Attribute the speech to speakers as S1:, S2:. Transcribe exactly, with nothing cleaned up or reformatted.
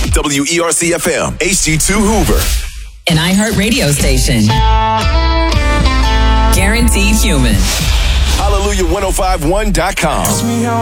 S1: W E R C F M, H G two Hoover.
S2: An iHeart radio station. Guaranteed human.
S1: Hallelujah ten fifty-one dot com.